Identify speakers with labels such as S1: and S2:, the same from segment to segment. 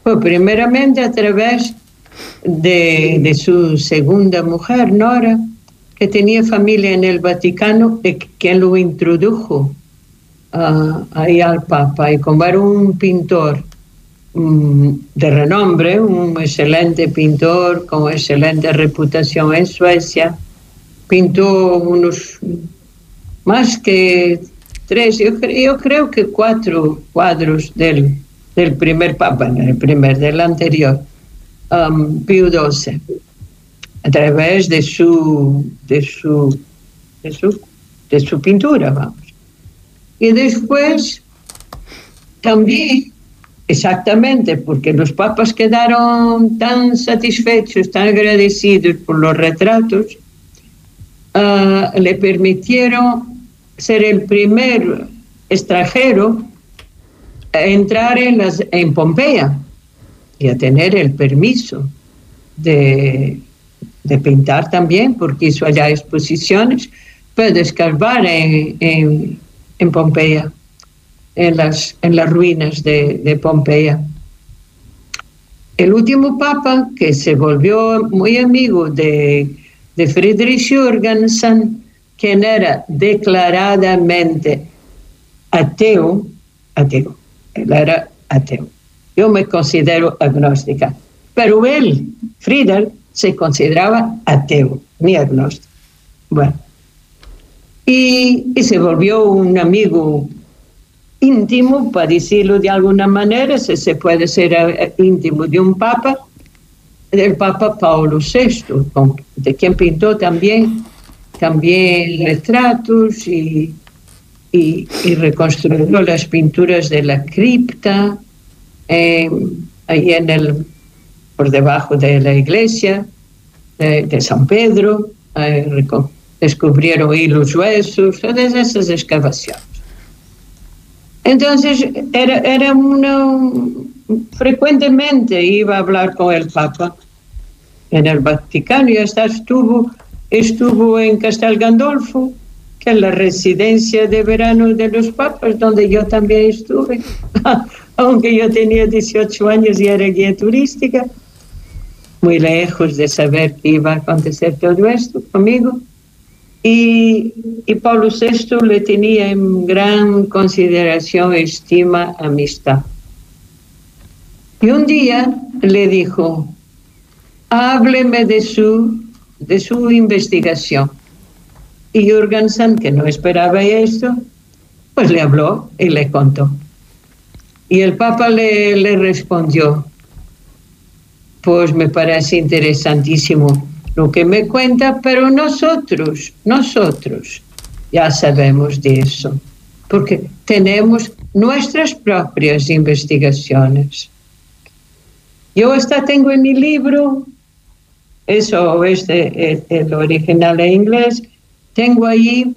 S1: Pues primeramente a través de su segunda mujer, Nora, que tenía familia en el Vaticano, y quien lo introdujo ahí al Papa. Y como era un pintor de renombre, un excelente pintor con excelente reputación en Suecia, pintó unos más que 3, yo creo que 4 cuadros del primer Papa, no el primer, del anterior, Pío XII, a través de su pintura, vamos. Y después también, exactamente, porque los papas quedaron tan satisfechos, tan agradecidos por los retratos, le permitieron ser el primer extranjero a entrar en Pompeya y a tener el permiso de pintar también, porque hizo allá exposiciones, puede escarbar en Pompeya, en las ruinas de Pompeya. El último papa, que se volvió muy amigo de Friedrich Jürgensen, quien era declaradamente ateo, él era ateo. Yo me considero agnóstica, pero él, Friedrich, se consideraba ateo, ni agnóstico. Bueno, y se volvió un amigo íntimo, para decirlo de alguna manera, si se puede ser íntimo de un papa, del Papa Paulo VI, de quien pintó también retratos y reconstruyó las pinturas de la cripta, ahí por debajo de la iglesia de San Pedro, descubrieron ahí los huesos, todas esas excavaciones. Entonces, frecuentemente iba a hablar con el Papa en el Vaticano, y hasta estuvo en Castel Gandolfo, que es la residencia de verano de los papas, donde yo también estuve, aunque yo tenía 18 años y era guía turística, muy lejos de saber que iba a acontecer todo esto conmigo. Y Pablo VI le tenía en gran consideración, estima, amistad. Y un día le dijo: hábleme de su investigación. Y Jürgensen, que no esperaba esto, pues le habló y le contó. Y el Papa le respondió: pues me parece interesantísimo lo que me cuenta, pero nosotros ya sabemos de eso, porque tenemos nuestras propias investigaciones. Yo hasta tengo en mi libro, eso es el original en inglés, tengo ahí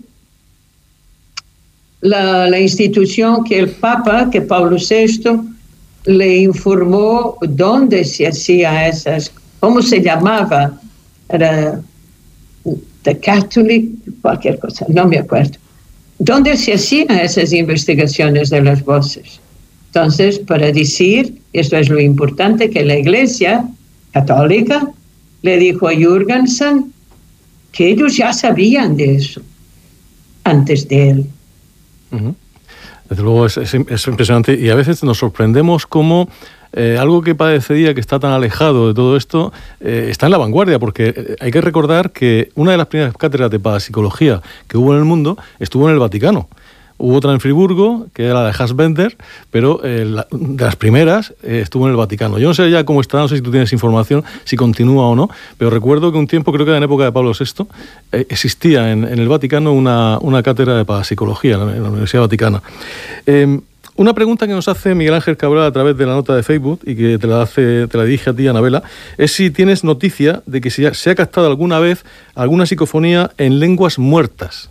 S1: la institución que el Papa, que Pablo VI, le informó dónde se hacía esas, cómo se llamaba, era The Catholic, cualquier cosa, no me acuerdo, dónde se hacían esas investigaciones de las voces. Entonces, para decir, esto es lo importante, que la Iglesia Católica le dijo a Jürgensen que ellos ya sabían de eso antes de él.
S2: Uh-huh. Desde luego es impresionante, y a veces nos sorprendemos cómo algo que parecería que está tan alejado de todo esto está en la vanguardia, porque hay que recordar que una de las primeras cátedras de parapsicología que hubo en el mundo estuvo en el Vaticano. Hubo otra en Friburgo, que era la de Fassbender, pero de las primeras estuvo en el Vaticano. Yo no sé ya cómo está, no sé si tú tienes información, si continúa o no, pero recuerdo que un tiempo, creo que en época de Pablo VI, existía en el Vaticano una cátedra de parapsicología en la Universidad Vaticana. Una pregunta que nos hace Miguel Ángel Cabral a través de la nota de Facebook, y que te la dije a ti, Anabela, es si tienes noticia de que se ha captado alguna vez alguna psicofonía en lenguas muertas.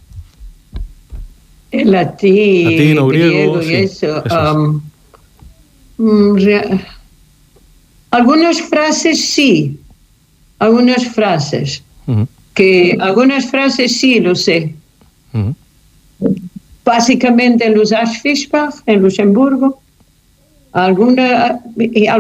S1: El latín o griego y sí, eso. Algunas frases sí, algunas frases. Uh-huh. Algunas frases sí lo sé. Uh-huh. Básicamente en los Archfischbach, en Luxemburgo,